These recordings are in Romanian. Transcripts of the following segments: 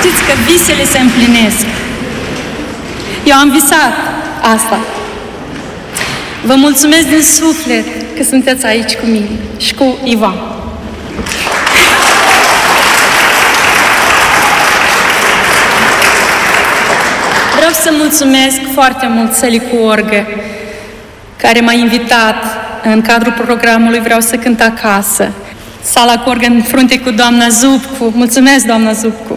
știți că visele se împlinesc. Eu am visat asta. Vă mulțumesc din suflet că sunteți aici cu mine și cu Ivan. Vreau să mulțumesc foarte mult Sălii cu Orgă, care m-a invitat în cadrul programului Vreau să cânt acasă. Sala cu orgă în frunte cu doamna Zupcu. Mulțumesc, doamna Zupcu!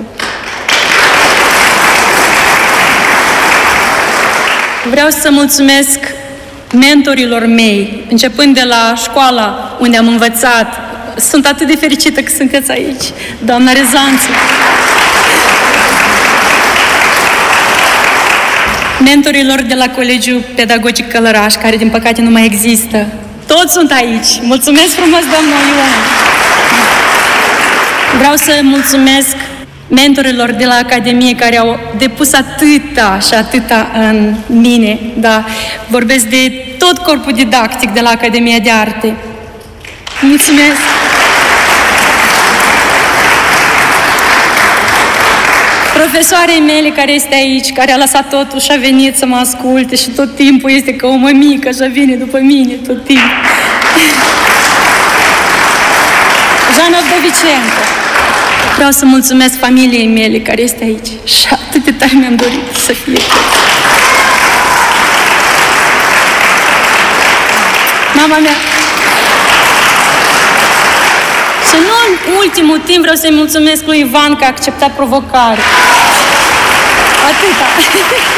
Vreau să mulțumesc mentorilor mei, începând de la școala unde am învățat. Sunt atât de fericită că sunteți aici, doamna Rezanțu. Mentorilor de la Colegiul Pedagogic Călăraș, care din păcate nu mai există. Toți sunt aici. Mulțumesc frumos, doamna Ioana. Vreau să mulțumesc mentorilor de la Academie care au depus atâta și atâta în mine. Da, vorbesc de tot corpul didactic de la Academia de Arte. Mulțumesc! Profesoarei mele care este aici, care a lăsat totul și a venit să mă asculte și tot timpul este ca o mămică, așa vine după mine tot timpul. Jana Vdovicenko. Vreau să mulțumesc familiei mele care este aici și atât de tare mi-am dorit să fie. Mama mea. Și nu în ultimul timp vreau să-i mulțumesc lui Ivan că a acceptat provocarea. Atâta.